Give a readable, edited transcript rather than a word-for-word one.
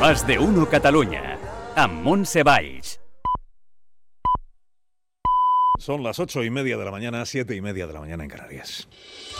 Más de uno Catalunya, amb Montse Valls. Son las 8:30 de la mañana, 7:30 de la mañana en Canarias.